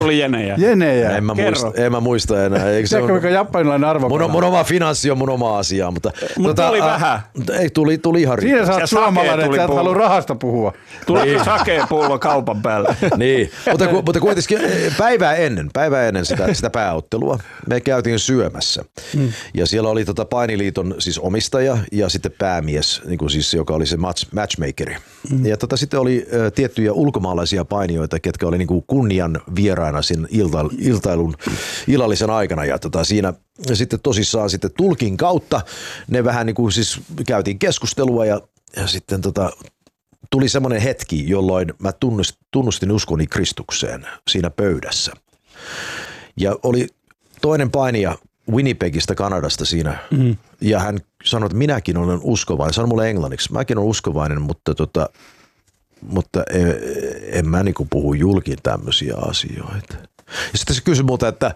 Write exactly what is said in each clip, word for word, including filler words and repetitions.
Oli jenejä. Jenejä. En mä, muista, en mä muista enää. Tiedätkö, mikä japanilainen arvokala? Mun, mun oma finanssi on mun oma asia. Mutta, mutta tuli a, vähän. Ei, tuli, tuli ihan riittävästi. Siinä sä oot suomalainen, että sä et halua rahasta puhua. Tuli niin. Sakea pullo kaupan päälle. Niin, mutta, mutta kuitenkin päivää ennen, päivää ennen sitä, sitä pääottelua me käytiin syömässä. Mm. Ja siellä oli tota painiliiton siis omistaja ja sitten päämies, niin kuin siis, joka oli se match, matchmakeri. Mm. Ja tota, sitten oli ä, tiettyjä ulkomaalaisia painijoita, ketkä oli niin kuin kunnian vieraina siinä ilta, iltailun illallisen aikana. Ja tota, siinä sitten tosissaan sitten tulkin kautta ne vähän niin kuin siis käytiin keskustelua ja, ja sitten tota, tuli semmoinen hetki, jolloin mä tunnustin, tunnustin uskoni Kristukseen siinä pöydässä. Ja oli toinen painija Winnipegistä, Kanadasta siinä. Mm. Ja hän sanoi, että minäkin olen uskovainen. Sanoi mulle englanniksi. Mäkin olen uskovainen, mutta, tota, mutta en, en mä niin kuin puhu julkiin tämmöisiä asioita. Ja sitten se kysyi multa, että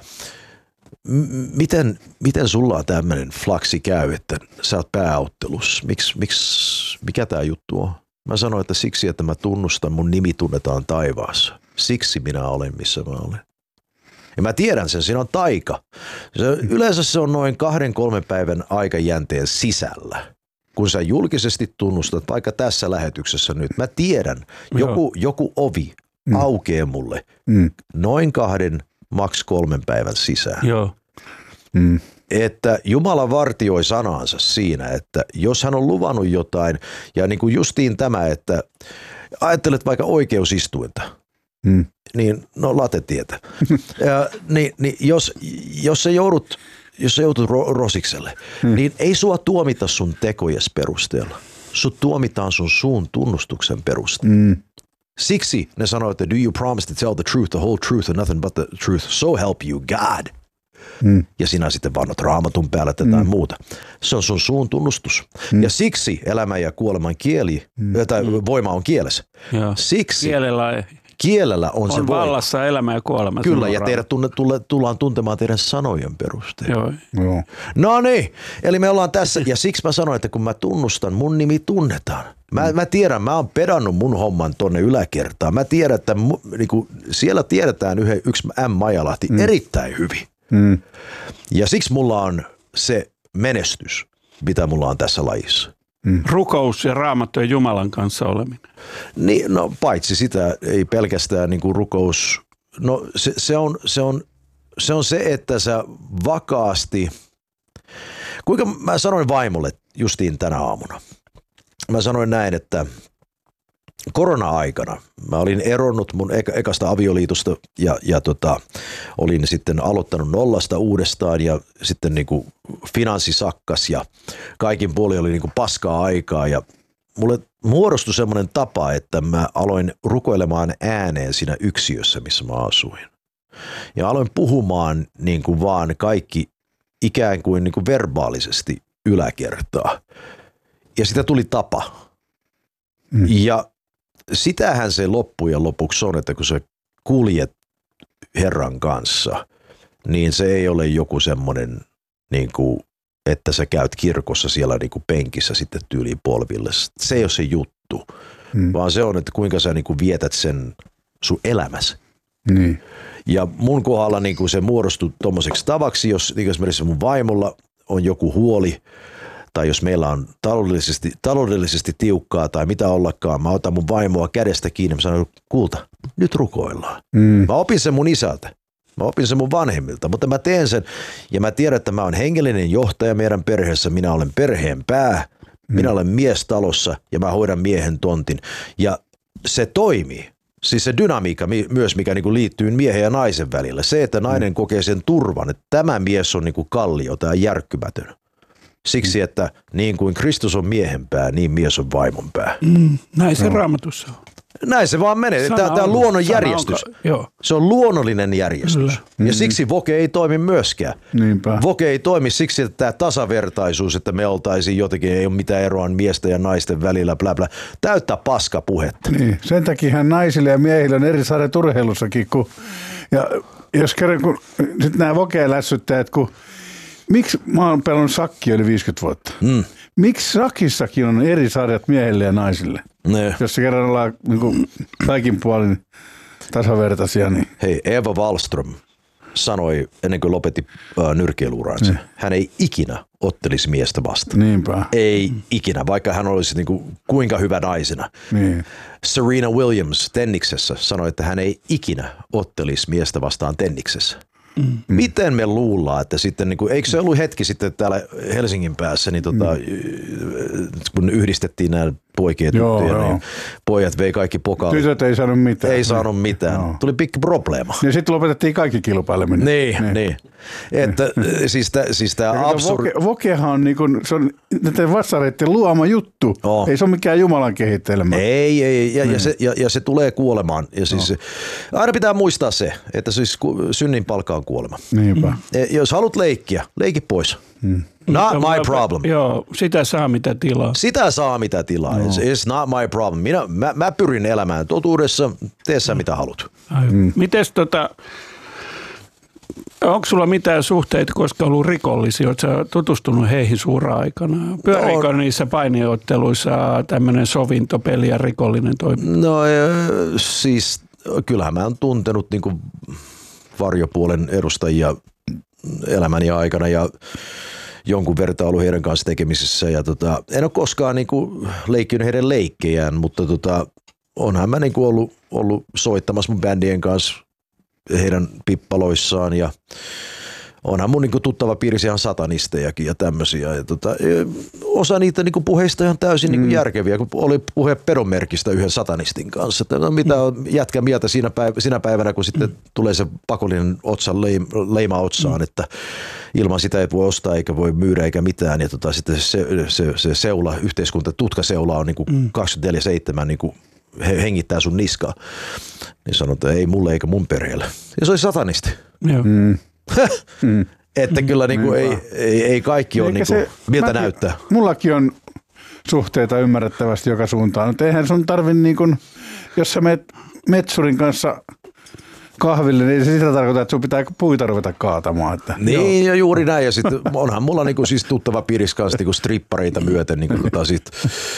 m- miten, miten sulla on tämmöinen flaksi käy, että sä oot pääottelussa. Miks, miks, mikä tää juttu on? Mä sanoin, että siksi, että mä tunnustan, mun nimi tunnetaan taivaassa. Siksi minä olen, missä mä olen. Ja mä tiedän sen, siinä on taika. Se, yleensä se on noin kahden, kolmen päivän aikajänteen sisällä. Kun sä julkisesti tunnustat, vaikka tässä lähetyksessä nyt, mä tiedän, joku, joku ovi mm. aukeaa mulle mm. noin kahden, maks kolmen päivän sisään. Joo. Mm. Että Jumala vartioi sanansa siinä, että jos hän on luvannut jotain, ja niin kuin justiin tämä, että ajattelet vaikka oikeusistuinta, mm. niin no latetietä. ja, niin, niin jos, jos sä joudut, jos sä joudut ro- rosikselle, mm. niin ei sua tuomita sun tekojes perusteella. Sut tuomitaan sun suun tunnustuksen perusteella. Mm. Siksi ne sanoo, että do you promise to tell the truth, the whole truth and nothing but the truth, so help you God. Mm. Ja sinä sitten vannot raamatun päälle tai mm. muuta. Se on sun suun tunnustus. Mm. Ja siksi elämän ja kuoleman kieli, mm. tai voima on kielessä. Joo. Siksi kielellä, kielellä on, on se voima. vallassa elämä ja kuolema. Kyllä, ja teidät tunne, tulle, tullaan tuntemaan teidän sanojen perusteella. Joo. Joo. No niin, eli me ollaan tässä, ja siksi mä sanoin, että kun mä tunnustan, mun nimi tunnetaan. Mä, mä tiedän, mä oon pedannut mun homman tonne yläkertaan. Mä tiedän, että mu, niinku, siellä tiedetään yhden, yksi M. Majalahti mm. erittäin hyvin. Mm. Ja siksi mulla on se menestys, mitä mulla on tässä lajissa. Mm. Rukous ja Raamattu ja Jumalan kanssa oleminen. Niin, no paitsi sitä ei pelkästään niin kuin rukous. No se, se, on, se, on, se on se, että sä vakaasti, kuinka mä sanoin vaimolle justiin tänä aamuna. Mä sanoin näin, että korona-aikana mä olin eronnut mun eka, ekasta avioliitosta ja, ja tota, olin sitten aloittanut nollasta uudestaan ja sitten niinku finanssi sakkas ja kaikin puolin oli niinku paskaa aikaa ja mulle muodostui semmoinen tapa, että mä aloin rukoilemaan ääneen siinä yksiössä, missä mä asuin. Ja aloin puhumaan niinku vaan kaikki ikään kuin niinku verbaalisesti yläkertaa. Ja sitä tuli tapa. Mm. Ja sitähän se loppujen lopuksi on, että kun sä kuljet Herran kanssa, niin se ei ole joku semmoinen, niin kuin, että sä käyt kirkossa siellä niin kuin penkissä sitten tyyliin polville. Se ei ole se juttu, hmm. vaan se on, että kuinka sä niin kuin vietät sen sun elämäsi. Niin. Ja mun kohdalla niin kuin se muodostui tommoseksi tavaksi, jos niin esimerkiksi mun vaimolla on joku huoli, tai jos meillä on taloudellisesti, taloudellisesti tiukkaa tai mitä ollakaan, mä otan mun vaimoa kädestä kiinni ja sanon, kulta, nyt rukoillaan. Mm. Mä opin sen mun isältä, mä opin sen mun vanhemmilta, mutta mä teen sen ja mä tiedän, että mä oon hengellinen johtaja meidän perheessä, minä olen perheen pää, mm. minä olen mies talossa ja mä hoidan miehen tontin ja se toimii. Siis se dynamiikka myös, mikä niinku liittyy miehen ja naisen välillä, se, että nainen mm. kokee sen turvan, että tämä mies on niinku kallio tai järkkymätön. Siksi, että niin kuin Kristus on miehen pää, niin mies on vaimon pää. Mm, näin se no. Raamatussa on. Näin se vaan menee. Tämä on, on luonnon järjestys. On, se on luonnollinen järjestys. Kyllä. Ja mm-hmm. siksi voke ei toimi myöskään. Niinpä. Voke ei toimi siksi, että tämä tasavertaisuus, että me oltaisiin jotenkin, ei ole mitään eroa miesten ja naisten välillä, blä blä. Täyttä paskapuhetta. Niin, sen takia naisille ja miehille on eri sarjat urheilussakin. Kun, ja jos kerran, kun sitten nämä voke-lässyttäjät, kun miksi mä oon pelannut sakkia yli viisikymmentä vuotta? Mm. Miksi sakissakin on eri sarjat miehille ja naisille? Ne. Jos se kerran ollaan niin kuin kaikin puolin tasavertaisia. Niin. Hei, Eva Wallström sanoi ennen kuin lopetti äh, nyrkkeilyuraansa, mm. hän ei ikinä ottelisi miestä vastaan. Niinpä. Ei ikinä, vaikka hän olisi niin kuin, kuinka hyvä naisena. Niin. Serena Williams tenniksessä sanoi, että hän ei ikinä ottelisi miestä vastaan tenniksessä. Mm. Miten me luullaan, että sitten, niin kuin, eikö se ollut hetki sitten täällä Helsingin päässä, niin tota, mm. kun yhdistettiin nämä poikien tyttöjä, niin pojat vei kaikki pokaalit. Tytöt ei saanut mitään. Ei saanut mitään. No. Tuli pikki probleema. Ja sitten lopetettiin kaikki kilpaileminen. Niin, niin. niin. Että niin. siis tämä siis absurd... Voke, vokehan on, niin kuin, se on näiden vassareiden luoma juttu. Oh. Ei se ole mikään Jumalan kehittelemä. Ei, ei. Ja, niin. ja, se, ja, ja se tulee kuolemaan. Ja siis, no. Aina pitää muistaa se, että siis synnin palkka on kuolema. Niinpä. Mm. Jos haluat leikkiä, leiki pois. Mm. Not my problem. Joo, sitä saa mitä tilaa. Sitä saa mitä tilaa. No. It's not my problem. Minä, mä, mä pyrin elämään totuudessa. Tee sä mitä haluat. Mm. Mites tota, onko sulla mitään suhteita, koska ollut rikollisia? Oletko sä tutustunut heihin suuraa aikana? Pyöriikö no, niissä painiotteluissa tämmöinen sovintopeli ja rikollinen toiminta? No siis kyllähän mä oon tuntenut niinku varjopuolen edustajia elämäni aikana ja jonkun verran ollut heidän kanssa tekemisissä. Ja tota, en ole koskaan niinku leikkinyt heidän leikkejään, mutta tota, onhan mä niinku ollut, ollut soittamassa mun bändien kanssa heidän pippaloissaan ja onhan mun niinku tuttava piirissä ihan satanistejakin ja tämmöisiä. Ja tota, osa niitä niinku puheista ihan täysin niinku järkeviä, kun oli puhe pedonmerkistä yhden satanistin kanssa. Että no, mitä on jätkä mieltä siinä, päivä, siinä päivänä, kun sitten mm. tulee se pakollinen otsan leima, leima otsaan, mm. että ilman sitä ei voi ostaa eikä voi myydä eikä mitään. Ja tota, sitten se, se, se seula, yhteiskunta, tutkaseula on niinku mm. kaksikymmentäneljä seitsemän niinku hengittää sun niskaa. Niin sanotaan, että ei mulle eikä mun perheelle. Ja se oli satanisti. Joo. Mm. Mm. Että kyllä niinku ei, ei, ei kaikki ole niinku, se, miltä mäkin, näyttää. Mullakin on suhteita ymmärrettävästi joka suuntaan, mutta eihän sun tarvi, niinku, jos sä meet metsurin kanssa kahville, niin se sitä tarkoittaa, että sun pitää puita ruveta kaatamaan. Että, niin joo. Ja juuri näin. Ja sitten onhan mulla niinku siis tuttava piirissä kanssa niinku strippareita myöten niinku tota sit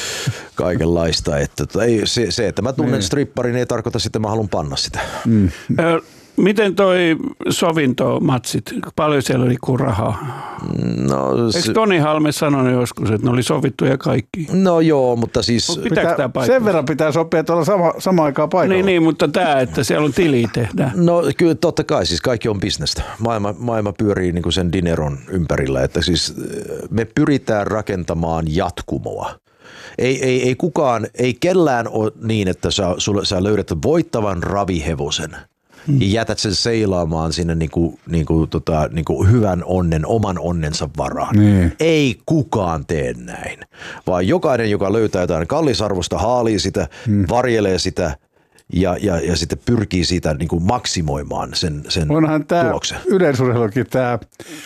kaikenlaista. Että tota, ei, se, se, että mä tunnen niin. stripparin, ei tarkoita sitä, että mä haluan panna sitä. Mm. Miten toi sovintomatsit, paljon siellä oli rahaa? No, Eikö Toni Halme sanonut joskus, että ne oli sovittuja kaikki? No joo, mutta siis... Pitää, sen verran pitää sopia, että olla sama, sama aikaa paikalla. Niin, niin, mutta tämä, että siellä on tili tehdään. No kyllä totta kai, siis kaikki on bisnestä. Maailma, maailma pyörii niin kuin sen dineron ympärillä, että siis me pyritään rakentamaan jatkumoa. Ei, ei, ei kukaan, ei kellään ole niin, että sä, sulle, sä löydät voittavan ravihevosen. Ja jätät sen seilaamaan sinne niinku, niinku, tota, niinku hyvän onnen, oman onnensa varaan. Niin. Ei kukaan tee näin, vaan jokainen, joka löytää jotain kallisarvosta, haalii sitä, hmm. varjelee sitä ja, ja, ja sitten pyrkii siitä niinku maksimoimaan sen, sen onhan tää tuloksen. Yleisurheilukin tämä,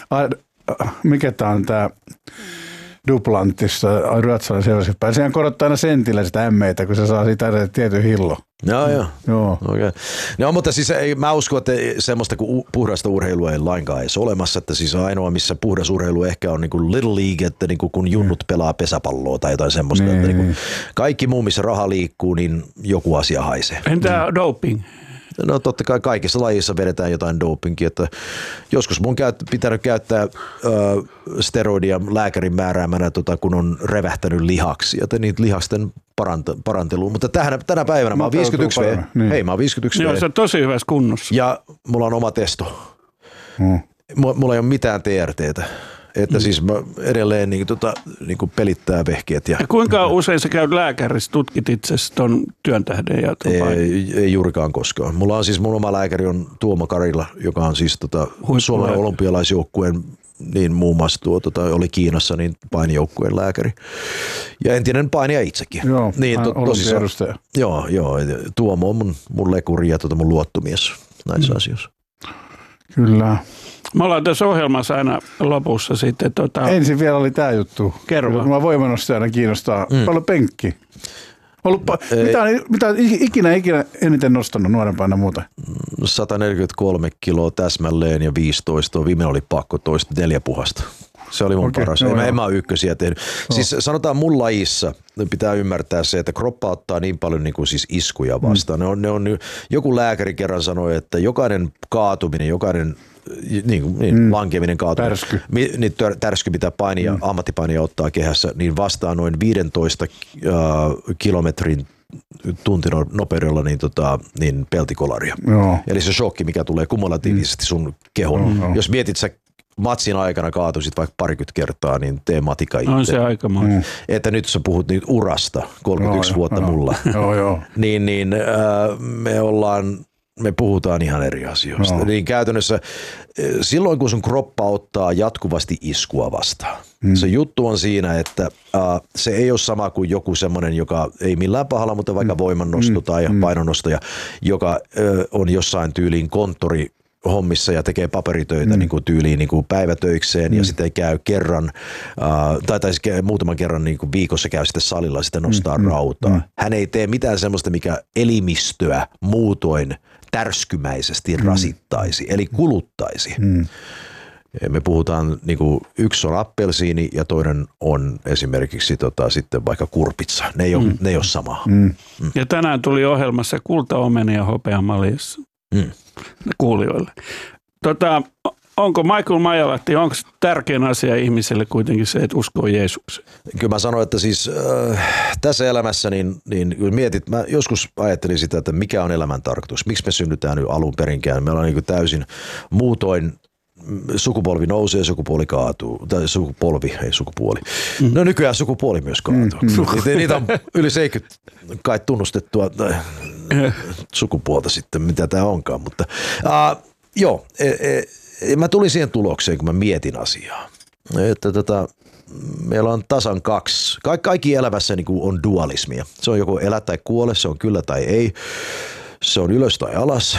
mikä tämä on tämä Duplantissa, ruotsalainen seuraavaksi päin. Sehän korottaa aina sentillä sitä ämmeitä, kun se saa siitä tietyn hillo. Joo, joo. Joo. Okay. No, mutta siis ei, mä uskon, että semmoista kuin puhdasta urheilua ei lainkaan edes olemassa, että siis ainoa, missä puhdas urheilu ehkä on niin kuin Little League, että niin kuin kun junnut pelaa pesäpalloa tai jotain semmoista. Niin. Että niin kuin kaikki muu, missä raha liikkuu, niin joku asia haisee. Entä mm. doping? No totta kai kaikissa lajissa vedetään jotain dopingia, että joskus mun käyt, pitänyt käyttää ö, steroidia lääkärin määräämänä, tota, kun on revähtänyt lihaksia, että niitä lihasten paranta, paranteluun, mutta tähän, tänä päivänä mä oon viisikymmentäyksi vuotta. Niin. Hei, mä oon viisikymmentäyksi Joo, se on tosi hyvässä kunnossa. Ja mulla on oma testo. Hmm. Mulla ei ole mitään T R T:tä. Että mm. siis mä edelleen niin, tota, niin kuin pelittää vehkeet. Ja, ja kuinka usein sä käyt lääkärissä, tutkit itsesi ton työn tähden? Ja ei, ei juurikaan koskaan. Mulla on siis, mun oma lääkäri on Tuomo Karila, joka on siis tota, Suomen olympialaisjoukkueen, niin muun muassa tuo, tota, oli Kiinassa niin painijoukkueen lääkäri. Ja entinen painija itsekin. Joo, niin, to, tosissaan, joo, joo, Tuomo on mun, mun lekuri ja tota, mun luottomies näissä mm. asioissa. Kyllä. Me ollaan tässä ohjelmassa aina lopussa sitten. Tota... Ensin vielä oli tämä juttu. Kerro vaan. Mua voimanostajana kiinnostaa. Mm. Paljon penkki. Ollutpa, mitä, mitä ikinä, ikinä eniten nostanut nuorempana muuta? sata neljäkymmentäkolme kiloa täsmälleen ja viisitoista. Viimeinen oli pakko toista neljä puhasta. Se oli mun Okei, paras. joo, En, mä- joo. en mä ole ykkösiä tehnyt. Siis sanotaan mun lajissa pitää ymmärtää se, että kroppa ottaa niin paljon niin kuin siis iskuja vastaan. Mm. Ne on, ne on, joku lääkäri kerran sanoi, että jokainen kaatuminen, jokainen niin, kuin, niin, mm. lankeminen, kaatuminen, Tärsky. mi, niin tör, tärsky, mitä painia, mm. ammattipainia ottaa kehässä, niin vastaa noin viisitoista äh, kilometrin tuntinopeudella niin, tota, niin peltikolaria. Joo. Eli se shokki, mikä tulee kumulatiivisesti sun kehon. Mm. Jos mietit, sä matsin aikana kaatuisit vaikka parikymmentä kertaa, niin tee matika itse. On se aikamoinen. Mm. Että nyt sä puhut nyt urasta, kolmekymmentäyksi Joo, vuotta joo. mulla. Joo, joo. niin, niin äh, me ollaan, me puhutaan ihan eri asioista. Joo. Niin käytännössä äh, silloin, kun sun kroppa ottaa jatkuvasti iskua vastaan, mm. se juttu on siinä, että äh, se ei ole sama kuin joku semmoinen, joka ei millään pahalla, mutta vaikka voimannosto mm. tai painonnostaja, joka äh, on jossain tyyliin konttori hommissa ja tekee paperitöitä mm. niin kuin tyyliin niin kuin päivätöikseen mm. ja sitten käy kerran äh, tai, tai muutaman kerran niin kuin viikossa käy sitten salilla ja sitten nostaa mm. rautaa. Mm. Hän ei tee mitään semmoista, mikä elimistöä muutoin tärskymäisesti mm. rasittaisi, eli kuluttaisi. Mm. Me puhutaan, niin kuin yksi on appelsiini ja toinen on esimerkiksi tota, sitten vaikka kurpitsa. Ne ei ole, mm. ne ei ole samaa. Mm. Mm. Ja tänään tuli ohjelmassa kultaomenia ja hopeamaljassa Mm. kuulijoille. Tota, onko Michael Majalahti, onko tärkein asia ihmiselle kuitenkin se, että uskoo Jeesukseen? Kyllä mä sanoin, että siis äh, tässä elämässä niin, niin kun mietit, mä joskus ajattelin sitä, että mikä on elämän tarkoitus, miksi me synnytään nyt alun perinkään. Me ollaan niin kuin täysin muutoin, sukupolvi nousee, sukupuoli kaatuu, tai sukupolvi, ei sukupuoli. Mm. No nykyään sukupuoli myös kaatuu. Mm. Niitä, niitä on yli seitsemänkymmentä kai tunnustettua tai sukupuolta sitten, mitä tämä onkaan. Mutta uh, joo, e, e, mä tulin siihen tulokseen, kun mä mietin asiaa. Että tota, meillä on tasan kaksi. Ka- kaikki elämässä niin kuin on dualismia. Se on joko elä tai kuole, se on kyllä tai ei. Se on ylös tai alas.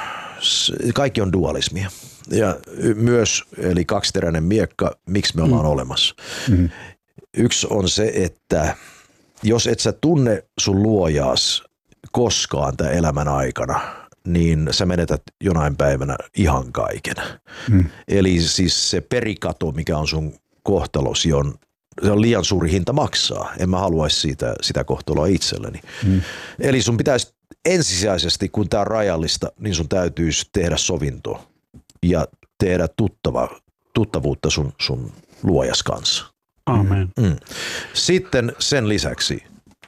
Kaikki on dualismia. Ja myös, eli kaksiteräinen miekka, miksi me ollaan mm. olemassa. Mm. Yksi on se, että jos et sä tunne sun luojaas koskaan tämän elämän aikana, niin sä menetät jonain päivänä ihan kaiken. Mm. Eli siis se perikato, mikä on sun kohtalosi, on, se on liian suuri hinta maksaa. En mä haluaisi siitä, sitä kohtaloa itselleni. Mm. Eli sun pitäisi ensisijaisesti, kun tää on rajallista, niin sun täytyisi tehdä sovinto ja tehdä tuttava, tuttavuutta sun, sun luojas kanssa. Amen. Mm. Sitten sen lisäksi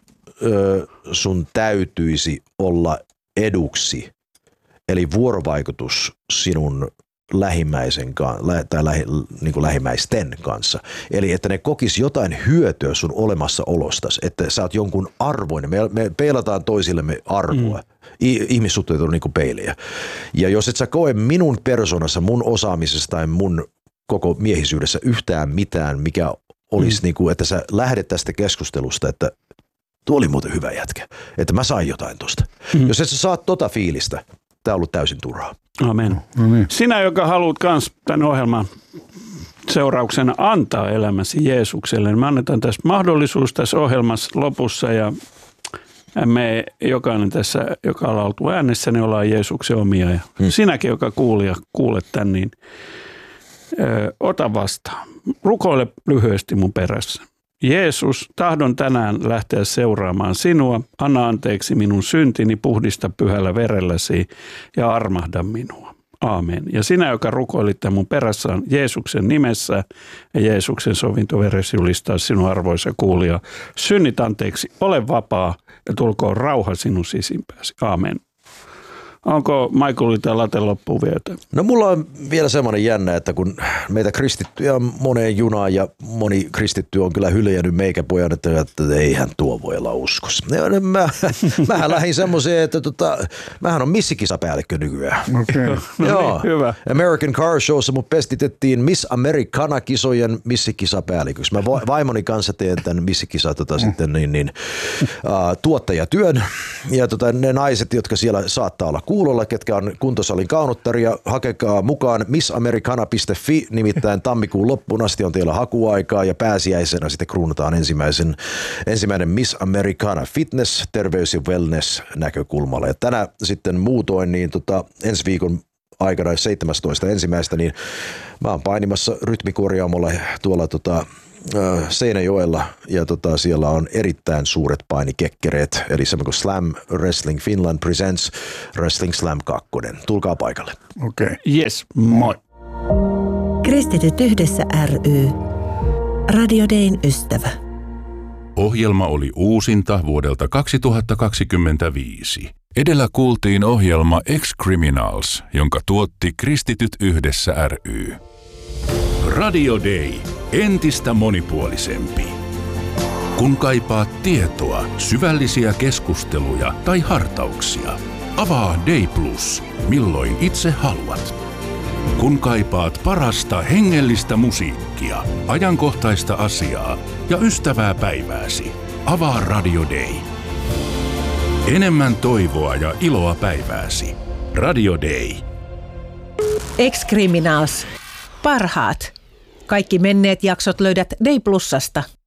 ö, sun täytyisi olla eduksi, eli vuorovaikutus sinun lähimmäisen kanssa, tai lähi, niin kuin lähimmäisten kanssa. Eli että ne kokis jotain hyötyä sun olemassaolostasi, että sä oot jonkun arvoinen. Me, me peilataan toisillemme arvoa. Mm. Ihmissuhteet on niin kuin peilejä. Ja jos et sä koe minun persoonassa, mun osaamisessa tai mun koko miehisyydessä yhtään mitään, mikä olisi mm. niin kuin, että sä lähdet tästä keskustelusta, että tuo oli muuten hyvä jätkä, että mä sain jotain tosta. Mm. Jos et sä saat tota fiilistä, tää on ollut täysin turhaa. Amen. No niin. Sinä, joka haluat kans tämän ohjelman seurauksena antaa elämäsi Jeesukselle, niin me annetaan tässä mahdollisuus tässä ohjelmassa lopussa ja me jokainen tässä, joka on oltu äänessä, niin ollaan Jeesuksen omia. Ja hmm. sinäkin, joka kuulija, kuulet tämän, niin ö, ota vastaan. Rukoile lyhyesti mun perässä. Jeesus, tahdon tänään lähteä seuraamaan sinua. Anna anteeksi minun syntini, puhdista pyhällä verelläsi ja armahda minua. Aamen. Ja sinä, joka rukoilit tämän mun perässä, on Jeesuksen nimessä ja Jeesuksen sovintoveressä julistaa sinun arvoisa kuulija. Synnit anteeksi, ole vapaa ja tulkoon rauha sinun sisimpääsi. Aamen. Onko Michaelilta late loppuun vielä? No mulla on vielä semmoinen jännä, että kun meitä kristittyjä on moneen junaan ja moni kristitty on kyllä hyljännyt meikäpojan, että, että eihän tuo voi olla uskossa. Ja mä, mähän lähdin semmoiseen, että tota, mähän on missikisapäällikkö nykyään. Okay. No Joo. niin, hyvä. American Car Showssa mut pestitettiin Miss Americana-kisojen missikisapäälliköksi. Mä vaimoni kanssa teen tämän missikisa tota, mm. sitten niin, niin, uh, tuottajatyön ja tota, ne naiset, jotka siellä saattaa olla kuulolla, ketkä on kuntosalin kaunuttaria, hakekaa mukaan missamericana piste fi, nimittäin tammikuun loppuun asti on teillä hakuaikaa ja pääsiäisenä sitten kruunataan ensimmäisen, ensimmäinen Miss Americana Fitness, terveys ja wellness näkökulmalla. Ja tänä sitten muutoin niin tota, ensi viikon aikana seitsemästoista ensimmäistä, niin mä oon painimassa rytmikorjaamolla tuolla tota, Seinäjoella ja tota, siellä on erittäin suuret painikekkereet, eli semmoinen kuin Slam Wrestling Finland Presents Wrestling Slam kaksi. Tulkaa paikalle. Okei. Okay. Yes, moi. Kristityt yhdessä ry. Radio Dayn ystävä. Ohjelma oli uusinta vuodelta kaksituhattakaksikymmentäviisi. Edellä kuultiin ohjelma Ex-Criminals, jonka tuotti Kristityt yhdessä ry. Radio Day. Entistä monipuolisempi. Kun kaipaat tietoa, syvällisiä keskusteluja tai hartauksia, avaa Day Plus, milloin itse haluat. Kun kaipaat parasta hengellistä musiikkia, ajankohtaista asiaa ja ystävää päivääsi, avaa Radio Day. Enemmän toivoa ja iloa päivääsi. Radio Day. Ex-Criminals. Parhaat. Kaikki menneet jaksot löydät Day Plusasta.